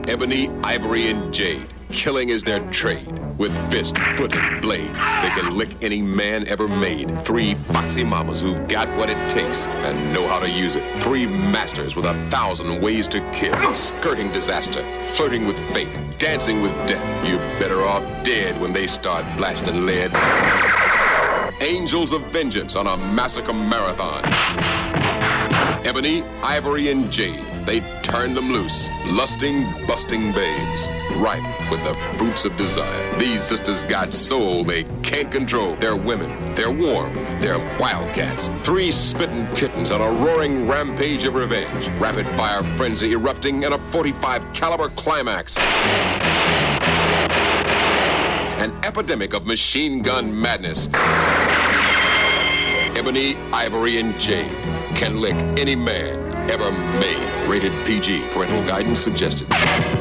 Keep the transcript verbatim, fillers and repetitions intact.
Ebony, ivory, and jade. Killing is their trade. With fist, foot, and blade, they can lick any man ever made. Three foxy mamas who've got what it takes and know how to use it. Three masters with a thousand ways to kill. Skirting disaster, flirting with fate, dancing with death. You're better off dead when they start blasting lead. Angels of vengeance on a massacre marathon. Ebony, ivory, and jade. They turn them loose, lusting, busting babes, ripe with the fruits of desire. These sisters got soul they can't control. They're women, they're warm, they're wildcats. Three spitting kittens on a roaring rampage of revenge. Rapid fire frenzy erupting in a forty-five caliber climax. An epidemic of machine gun madness. Ebony, ivory, and jade can lick any man ever made. Rated P G. Parental guidance suggested.